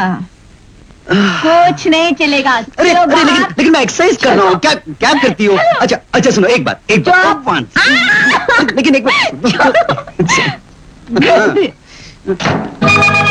कुछ नहीं चलेगा। अरे लेकिन मैं एक्सरसाइज कर रहा हूँ। क्या क्या करती हो? अच्छा सुनो, एक बात लेकिन एक बात